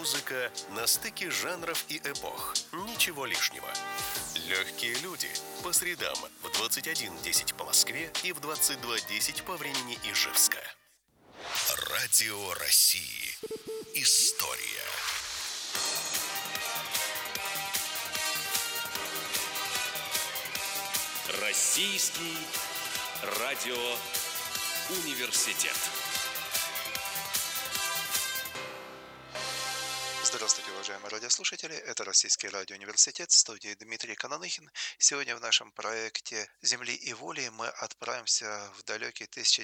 Музыка на стыке жанров и эпох. Ничего лишнего. Легкие люди. По средам в 21:10 по Москве и в 22:10 по времени Ижевска. Радио России. История. Российский радиоуниверситет. Здравствуйте, уважаемые радиослушатели. Это Российский радиоуниверситет, в студии Дмитрий Кананыхин. Сегодня в нашем проекте «Земли и воли» мы отправимся в далекий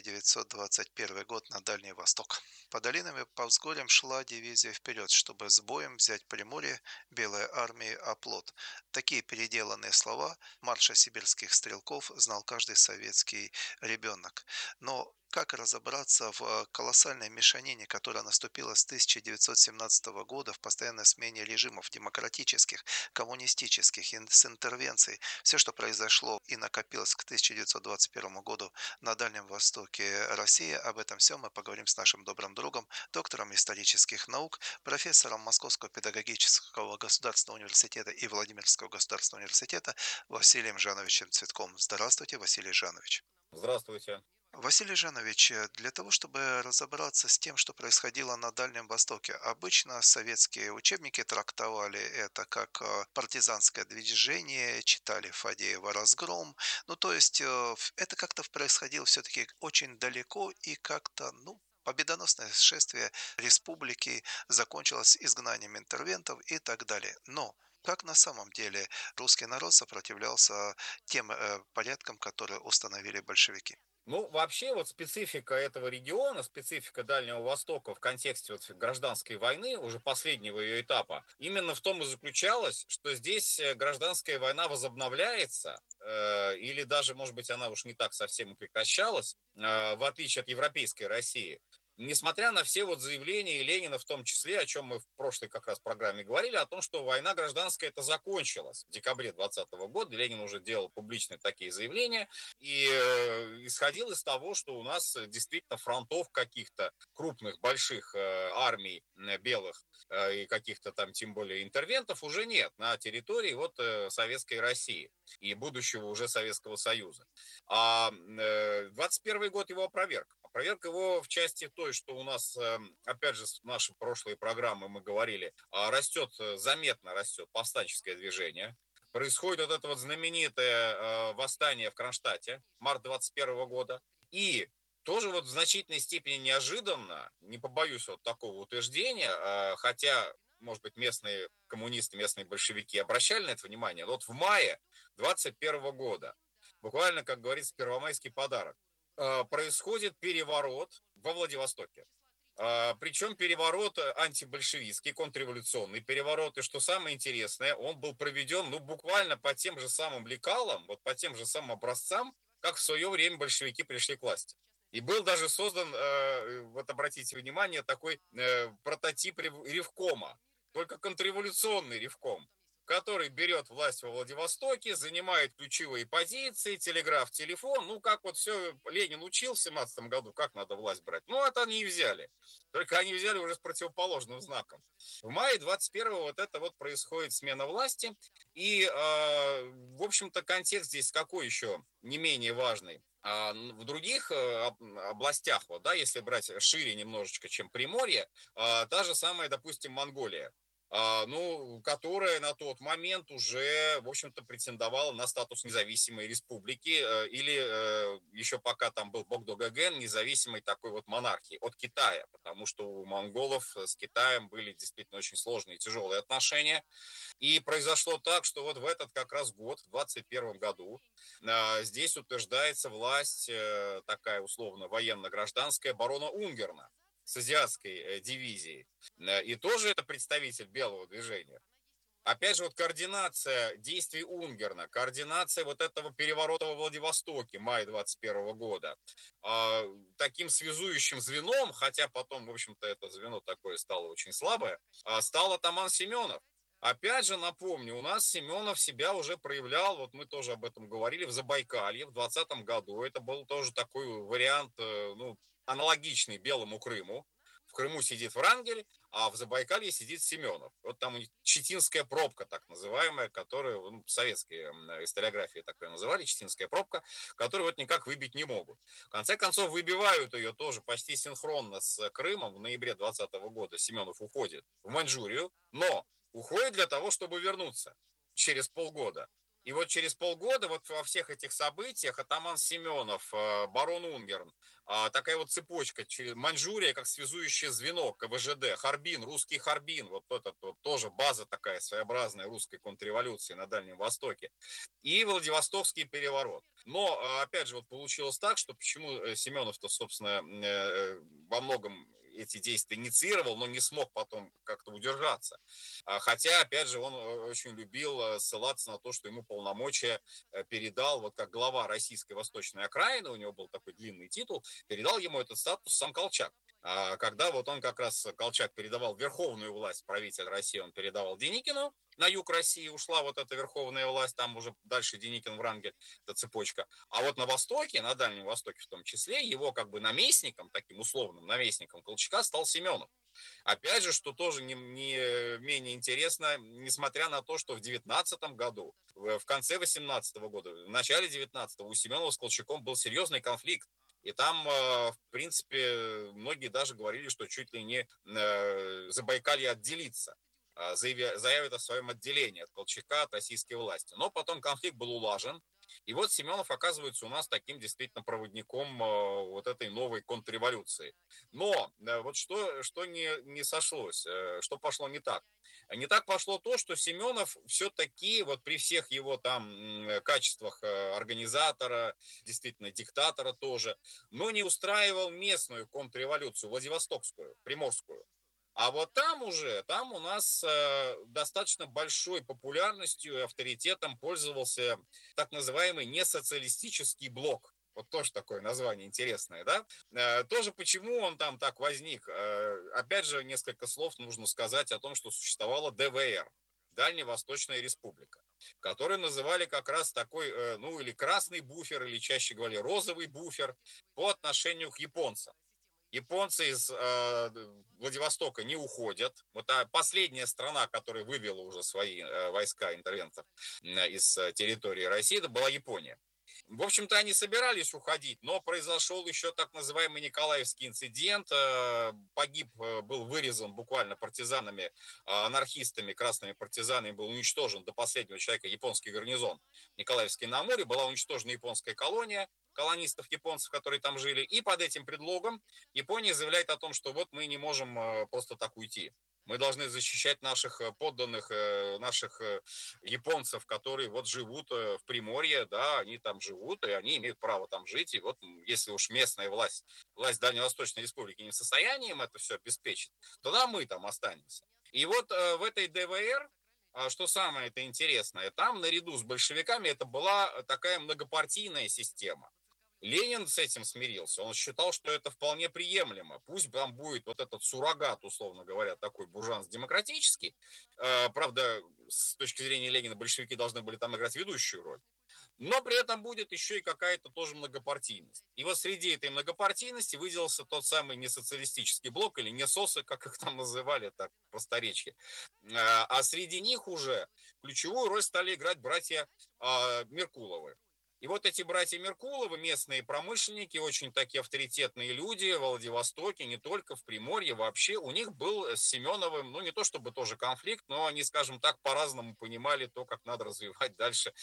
1921 год на Дальний Восток. По долинам и по взгорьям шла дивизия вперед, чтобы с боем взять Приморье Белой армии оплот. Такие переделанные слова марша сибирских стрелков знал каждый советский ребенок. Но как разобраться в колоссальной мешанине, которая наступила с 1917 года в постоянной смене режимов демократических, коммунистических, с интервенцией? Все, что произошло и накопилось к 1921 году на Дальнем Востоке России, об этом всем мы поговорим с нашим добрым другом, доктором исторических наук, профессором Московского педагогического государственного университета и Владимирского государственного университета Василием Жановичем Цветковым. Здравствуйте, Василий Жанович. Здравствуйте. Василий Жанович, для того, чтобы разобраться с тем, что происходило на Дальнем Востоке, обычно советские учебники трактовали это как партизанское движение, читали Фадеева «Разгром». Ну, то есть это как-то происходило все-таки очень далеко и как-то, победоносное шествие республики закончилось изгнанием интервентов и так далее. Но как на самом деле русский народ сопротивлялся тем порядкам, которые установили большевики? Вообще, специфика этого региона, специфика Дальнего Востока в контексте гражданской войны, уже последнего ее этапа, именно в том и заключалась, что здесь гражданская война возобновляется, или даже, может быть, она уж не так совсем и прекращалась, в отличие от европейской России. Несмотря на все заявления и Ленина в том числе, о чем мы в прошлой как раз программе говорили, о том, что война гражданская это закончилась в декабре 2020 года. Ленин уже делал публичные такие заявления и исходил из того, что у нас действительно фронтов каких-то крупных, больших армий белых и каких-то там тем более интервентов уже нет на территории Советской России и будущего уже Советского Союза. А 21 год его опроверг. Опроверг его в части той, что у нас, опять же, в нашей прошлой программе мы говорили, заметно растет повстанческое движение. Происходит это знаменитое восстание в Кронштадте, март 21 года. И тоже в значительной степени неожиданно, не побоюсь такого утверждения, хотя, может быть, местные коммунисты, местные большевики обращали на это внимание, но в мае 21 года, буквально, как говорится, первомайский подарок, происходит переворот во Владивостоке. Причем переворот антибольшевистский, контрреволюционный переворот. И что самое интересное, он был проведен буквально по тем же самым лекалам, по тем же самым образцам, как в свое время большевики пришли к власти. И был даже создан, обратите внимание, такой прототип ревкома, только контрреволюционный ревком, который берет власть во Владивостоке, занимает ключевые позиции, телеграф, телефон. Как все Ленин учил в 17 году, как надо власть брать. Это они и взяли. Только они взяли уже с противоположным знаком. В мае 21-го происходит смена власти. И, в общем-то, контекст здесь какой еще не менее важный. В других областях, если брать шире немножечко, чем Приморье, та же самая, допустим, Монголия, которая на тот момент уже, в общем-то, претендовала на статус независимой республики или еще пока там был Богдо-Гоген, независимой такой монархии от Китая, потому что у монголов с Китаем были действительно очень сложные и тяжелые отношения. И произошло так, что в этот как раз год, в 21 году, здесь утверждается власть такая условно военно-гражданская барона Унгерна с азиатской дивизией. И тоже это представитель белого движения. Опять же, координация действий Унгерна, координация этого переворота во Владивостоке мая 21 года, таким связующим звеном, хотя потом, в общем-то, это звено такое стало очень слабое, стал атаман Семенов. Опять же, напомню, у нас Семенов себя уже проявлял, мы тоже об этом говорили, в Забайкалье в 2020 году. Это был тоже такой вариант, аналогичный Белому Крыму, В Крыму сидит Врангель, а в Забайкалье сидит Семенов. Вот там у них Читинская пробка, так называемая, которую советские историографии так ее называли, Читинская пробка, которую вот никак выбить не могут. В конце концов, выбивают ее тоже почти синхронно с Крымом. В ноябре 2020 года Семенов уходит в Маньчжурию, но уходит для того, чтобы вернуться через полгода. И вот через полгода вот во всех этих событиях атаман Семенов, барон Унгерн, такая вот цепочка, Маньчжурия как связующее звено КВЖД, Харбин, русский Харбин, вот этот вот тоже база такая своеобразная русской контрреволюции на Дальнем Востоке, и Владивостокский переворот. Но, опять же, вот получилось так, что почему Семенов-то, собственно, во многом эти действия инициировал, но не смог потом как-то удержаться. Хотя, опять же, он очень любил ссылаться на то, что ему полномочия передал, вот как глава российской восточной окраины, у него был такой длинный титул, передал ему этот статус сам Колчак. Когда вот он как раз, Колчак передавал верховную власть, правитель России, он передавал Деникину, на юг России ушла вот эта верховная власть, там уже дальше Деникин, Врангель, эта цепочка. А вот на Востоке, на Дальнем Востоке в том числе, его как бы наместником, таким условным наместником Колчака стал Семенов. Опять же, что тоже не менее интересно, несмотря на то, что в 2019 году, в конце 2018 года, в начале 2019 у Семенова с Колчаком был серьезный конфликт. И там, в принципе, многие даже говорили, что чуть ли не Забайкалье отделится, заявит о своем отделении от Колчака, от российской власти. Но потом конфликт был улажен. И вот Семенов оказывается у нас таким действительно проводником вот этой новой контрреволюции. Но вот что не сошлось, что пошло не так. Не так пошло то, что Семенов все-таки вот при всех его там качествах организатора, действительно диктатора тоже, но не устраивал местную контрреволюцию, Владивостокскую, Приморскую. А вот там у нас достаточно большой популярностью и авторитетом пользовался так называемый несоциалистический блок. Вот тоже такое название интересное, да? Тоже почему он там так возник? Опять же, несколько слов нужно сказать о том, что существовала ДВР, Дальневосточная Республика, которую называли как раз такой, ну или красный буфер, или чаще говорили розовый буфер по отношению к японцам. Японцы из Владивостока не уходят. Вот последняя страна, которая вывела уже свои войска интервентов из территории России, это была Япония. В общем-то, они собирались уходить, но произошел еще так называемый Николаевский инцидент. Погиб, был вырезан буквально партизанами, анархистами, красными партизанами, был уничтожен до последнего человека японский гарнизон Николаевский на Амуре, была уничтожена японская колония, колонистов японцев, которые там жили, и под этим предлогом Япония заявляет о том, что вот мы не можем просто так уйти. Мы должны защищать наших подданных, наших японцев, которые вот живут в Приморье, да, они там живут, и они имеют право там жить. И вот если уж местная власть Дальневосточной Республики не в состоянии им это все обеспечить, тогда мы там останемся. И вот в этой ДВР, что самое это интересное, там наряду с большевиками это была такая многопартийная система. Ленин с этим смирился, он считал, что это вполне приемлемо. Пусть там будет вот этот суррогат, условно говоря, такой буржуазно-демократический. Правда, с точки зрения Ленина большевики должны были там играть ведущую роль. Но при этом будет еще и какая-то тоже многопартийность. И вот среди этой многопартийности выделился тот самый несоциалистический блок, или несосы, как их там называли, так просторечье. А среди них уже ключевую роль стали играть братья Меркуловы. И вот эти братья Меркуловы, местные промышленники, очень такие авторитетные люди в Владивостоке, не только в Приморье, вообще у них был с Семеновым, ну не то чтобы тоже конфликт, но они, скажем так, по-разному понимали то, как надо развивать дальше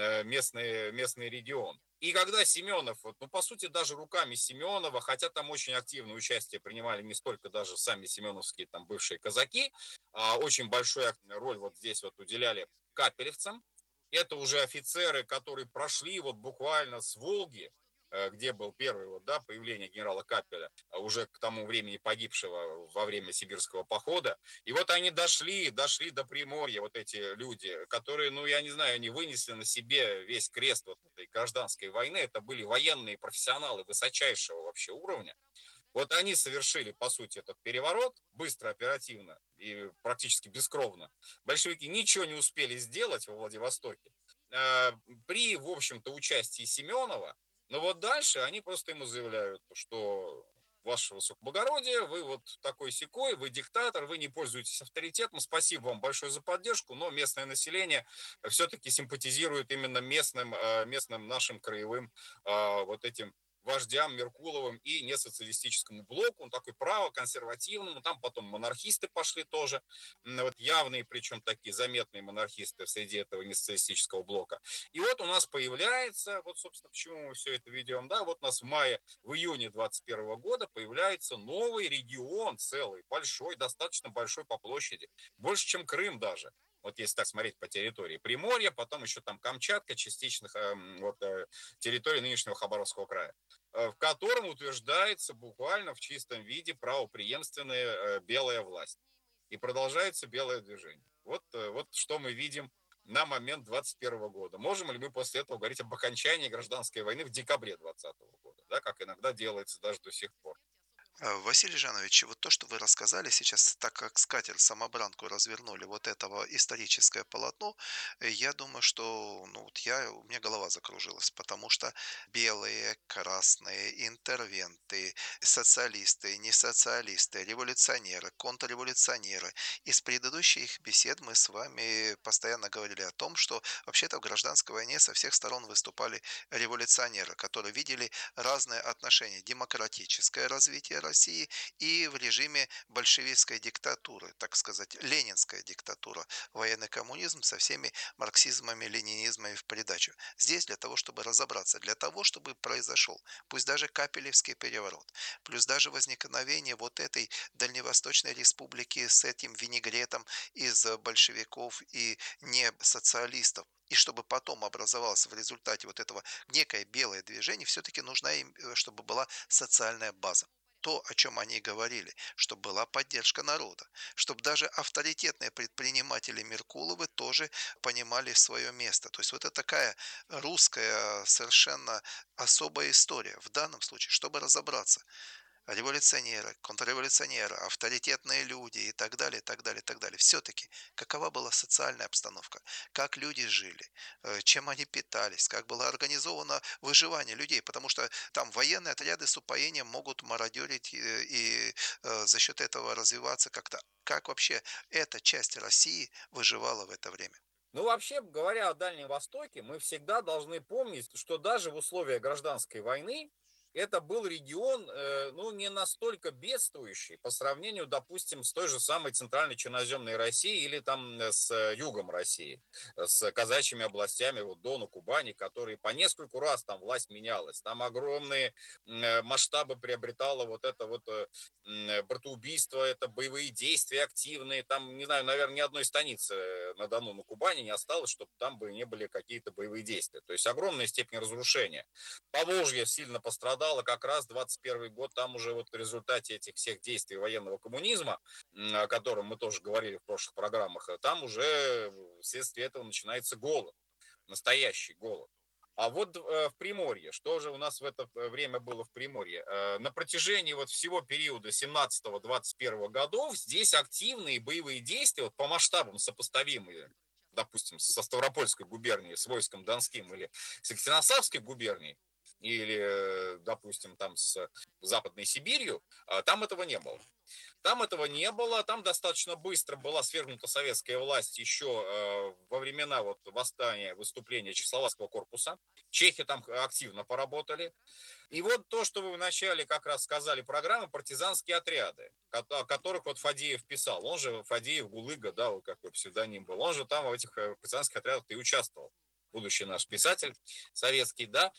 местный регион. И когда Семенов, ну по сути даже руками Семенова, хотя там очень активное участие принимали не столько даже сами семеновские там бывшие казаки, очень большую роль вот здесь вот уделяли капелевцам. Это уже офицеры, которые прошли вот буквально с Волги, где был первый вот, да, появление генерала Капеля, уже к тому времени погибшего во время сибирского похода. И вот они дошли до Приморья, вот эти люди, которые, ну, я не знаю, они вынесли на себе весь крест вот этой гражданской войны. Это были военные профессионалы высочайшего вообще уровня. Вот они совершили, по сути, этот переворот быстро, оперативно и практически бескровно. Большевики ничего не успели сделать во Владивостоке при, в общем-то, участии Семенова. Но вот дальше они просто ему заявляют, что ваше высокоблагородие, вы вот такой-сякой, вы диктатор, вы не пользуетесь авторитетом, спасибо вам большое за поддержку, но местное население все-таки симпатизирует именно местным нашим краевым вот этим вождям Меркуловым и несоциалистическому блоку, он такой право-консервативному, там потом монархисты пошли тоже, вот явные, причем такие заметные монархисты среди этого несоциалистического блока. И вот у нас появляется, вот, собственно, почему мы все это ведем, да, вот у нас в июне 2021 года появляется новый регион целый, большой, достаточно большой по площади, больше, чем Крым даже. Вот если так смотреть по территории Приморья, потом еще там Камчатка, частично территории нынешнего Хабаровского края, в котором утверждается буквально в чистом виде правопреемственная белая власть. И продолжается белое движение. Вот что мы видим на момент 2021 года. Можем ли мы после этого говорить об окончании гражданской войны в декабре 2020 года, да, как иногда делается даже до сих пор? Василий Жанович, вот то, что вы рассказали сейчас, так как скатерть-самобранку развернули вот этого историческое полотно, я думаю, что ну, вот у меня голова закружилась, потому что белые, красные, интервенты, социалисты, не социалисты, революционеры, контрреволюционеры. Из предыдущих бесед мы с вами постоянно говорили о том, что вообще-то в гражданской войне со всех сторон выступали революционеры, которые видели разные отношения: демократическое развитие России и в режиме большевистской диктатуры, так сказать, ленинская диктатура, военный коммунизм со всеми марксизмами, ленинизмами в придачу. Здесь для того, чтобы разобраться, для того, чтобы произошел, пусть даже Капелевский переворот, плюс даже возникновение вот этой Дальневосточной республики с этим винегретом из большевиков и не социалистов, и чтобы потом образовалось в результате вот этого некое белое движение, все-таки нужна им, чтобы была социальная база. То, о чем они говорили, чтобы была поддержка народа, чтобы даже авторитетные предприниматели Меркуловы тоже понимали свое место. То есть вот это такая русская совершенно особая история в данном случае, чтобы разобраться: революционеры, контрреволюционеры, авторитетные люди и так далее, и так далее, и так далее. Все-таки какова была социальная обстановка, как люди жили, чем они питались, как было организовано выживание людей, потому что там военные отряды с упоением могут мародерить и за счет этого развиваться как-то. Как вообще эта часть России выживала в это время? Ну, вообще говоря о Дальнем Востоке, мы всегда должны помнить, что даже в условиях гражданской войны это был регион, ну, не настолько бедствующий по сравнению, допустим, с той же самой центральной черноземной Россией или там с югом России, с казачьими областями, вот Дону, Кубани, которые по нескольку раз там власть менялась. Там огромные масштабы приобретало вот это вот братоубийство, это боевые действия активные. Там, не знаю, наверное, ни одной станицы на Дону, на Кубани не осталось, чтобы там бы не были какие-то боевые действия. То есть огромная степень разрушения. Поволжье сильно пострадало, как раз 21 год, там уже вот в результате этих всех действий военного коммунизма, о котором мы тоже говорили в прошлых программах, там уже вследствие этого начинается голод, настоящий голод. А вот в Приморье, что же у нас в это время было в Приморье? На протяжении вот всего периода 17-21 годов здесь активные боевые действия, вот по масштабам сопоставимые, допустим, со Ставропольской губернией, с войском Донским или с Екатеринославской губернией, или, допустим, там с Западной Сибирью, там этого не было. Там этого не было, там достаточно быстро была свергнута советская власть еще во времена вот восстания, выступления Чехословацкого корпуса. Чехи там активно поработали. И вот то, что вы вначале как раз сказали, программа «Партизанские отряды», о которых вот Фадеев писал. Он же Фадеев Гулыга, да, вот какой псевдоним был. Он же там в этих партизанских отрядах и участвовал. Будущий наш писатель советский, да.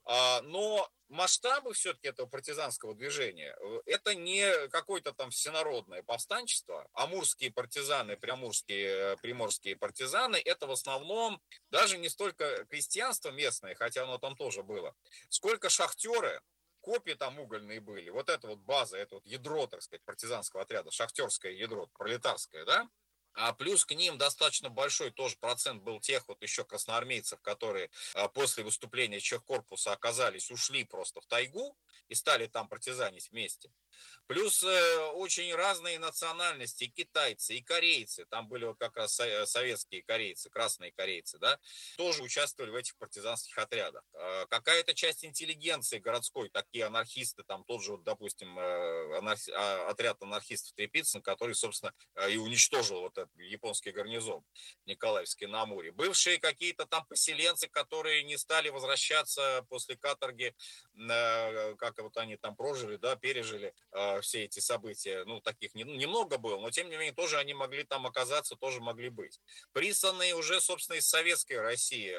Но масштабы все-таки этого партизанского движения, это не какое-то там всенародное повстанчество. Амурские партизаны, приморские партизаны, это в основном даже не столько крестьянство местное, хотя оно там тоже было, сколько шахтеры, копии там угольные были. Вот это вот база, это вот ядро, так сказать, партизанского отряда, шахтерское ядро, пролетарское, да? А плюс к ним достаточно большой тоже процент был тех вот еще красноармейцев, которые после выступления Чехкорпуса оказались, ушли просто в тайгу и стали там партизанить вместе. Плюс очень разные национальности, и китайцы, и корейцы, там были вот как раз советские корейцы, красные корейцы, да, тоже участвовали в этих партизанских отрядах. Какая-то часть интеллигенции городской, такие анархисты, там тот же, вот, допустим, отряд анархистов Трепицын, который, собственно, и уничтожил вот этот японский гарнизон Николаевский на Амуре. Бывшие какие-то там поселенцы, которые не стали возвращаться после каторги, как вот они там прожили, да, пережили все эти события, ну, таких немного было, но тем не менее тоже они могли там оказаться, тоже могли быть. Присланные уже, собственно, из Советской России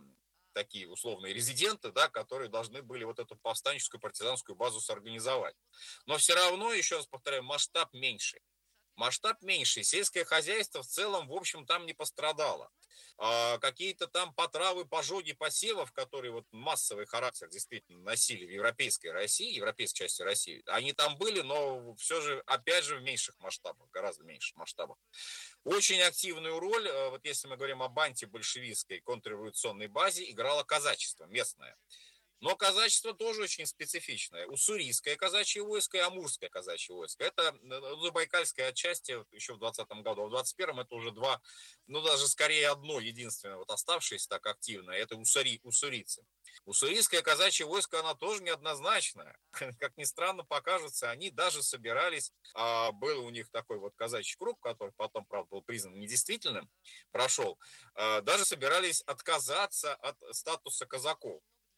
такие условные резиденты, да, которые должны были вот эту повстанческую партизанскую базу сорганизовать. Но все равно, еще раз повторяю, масштаб меньше. Масштаб меньше. Сельское хозяйство в целом, в общем, там не пострадало. Какие-то там потравы, пожоги посевов, которые вот массовый характер действительно носили в европейской России, европейской части России, они там были, но все же, опять же, в меньших масштабах, гораздо меньших масштабах. Очень активную роль, вот если мы говорим об антибольшевистской контрреволюционной базе, играло казачество местное. Но казачество тоже очень специфичное. Уссурийское казачье войско и амурское казачье войско. Это забайкальское отчасти еще в 20-м году. А в 21-м это уже два, ну даже скорее одно единственное, вот оставшееся так активное, это уссурийцы. Уссурийское казачье войско, оно тоже неоднозначное. Как ни странно покажется, они даже собирались, был у них такой вот казачий круг, который потом, правда, был признан недействительным, прошел, даже собирались отказаться от статуса казаков.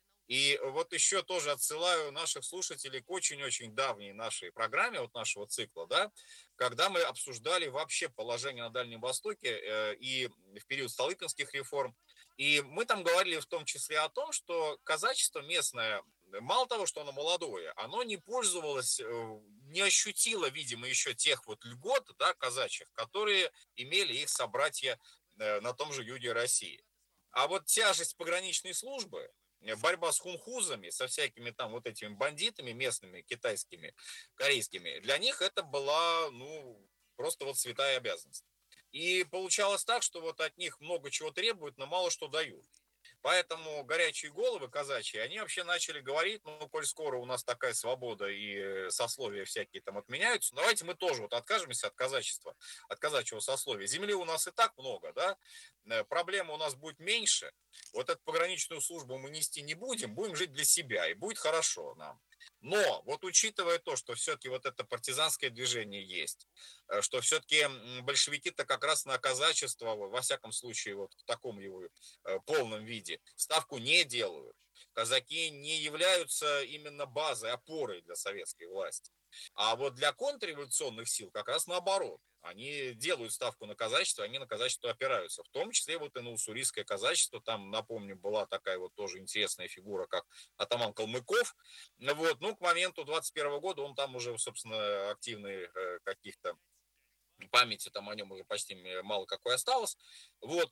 И вот еще тоже отсылаю наших слушателей к очень-очень давней нашей программе, вот нашего цикла, да, когда мы обсуждали вообще положение на Дальнем Востоке и в период Столыпинских реформ. И мы там говорили в том числе о том, что казачество местное, мало того, что оно молодое, оно не пользовалось, не ощутило, видимо, еще тех вот льгот, да, казачьих, которые имели их собратья на том же юге России. А вот тяжесть пограничной службы, борьба с хунхузами, со всякими там вот этими бандитами местными, китайскими, корейскими, для них это была, ну, просто вот святая обязанность. И получалось так, что вот от них много чего требуют, но мало что дают. Поэтому горячие головы казачьи, они вообще начали говорить, ну, коль скоро у нас такая свобода и сословия всякие там отменяются, давайте мы тоже вот откажемся от казачества, от казачьего сословия. Земли у нас и так много, да, проблема у нас будет меньше, вот эту пограничную службу мы нести не будем, будем жить для себя, и будет хорошо нам. Но вот учитывая то, что все-таки вот это партизанское движение есть, что все-таки большевики-то как раз на казачество, во всяком случае, вот в таком его полном виде, ставку не делают. Казаки не являются именно базой, опорой для советской власти. А вот для контрреволюционных сил как раз наоборот. Они делают ставку на казачество, они на казачество опираются. В том числе вот и на уссурийское казачество. Там, напомню, была такая вот тоже интересная фигура, как атаман Калмыков. Вот. Ну, к моменту 21 года он там уже, собственно, активный каких-то памяти там о нем уже почти мало какой осталось. Вот.